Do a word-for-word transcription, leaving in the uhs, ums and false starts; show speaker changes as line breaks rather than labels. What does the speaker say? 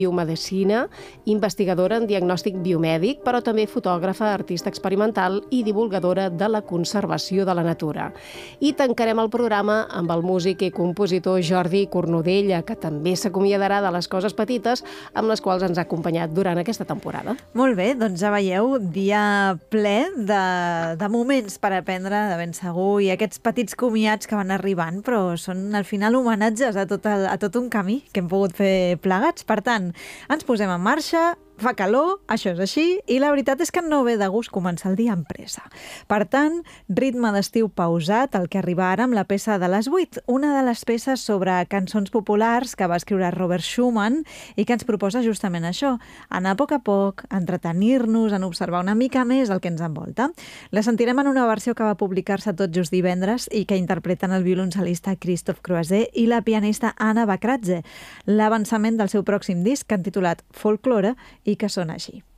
biomedicina, investigadora en diagnòstic biomèdic, però també fotògrafa, artista experimental i divulgadora de la conservació de la natura. I tancarem el programa amb el músic i compositor Jordi Cornudella, que també s'acomiadarà de les coses petites amb les quals ens ha acompanyat durant aquesta temporada.
Molt bé, doncs ja veieu, dia ple de, de moments per aprendre, de ben segur, i aquests petits comiats que van arribant, però són al final homenatges a tot, el, a tot un camí que hem pogut fer plegats. Per tant, ens posem en marxa, fa calor, això és així, i la veritat és que no ve de gust començar el dia amb pressa. Per tant, ritme d'estiu pausat, el que arriba ara amb la peça de les vuit, una de les peces sobre cançons populars que va escriure Robert Schumann i que ens proposa justament això, anar a poc a poc, entretenir-nos, en observar una mica més el que ens envolta. La sentirem en una versió que va publicar-se tot just divendres i que interpreten el violoncel·lista Christophe Croiset i la pianista Anna Bakradze, l'avançament del seu pròxim disc, que han titulat Folklore, i que sona així.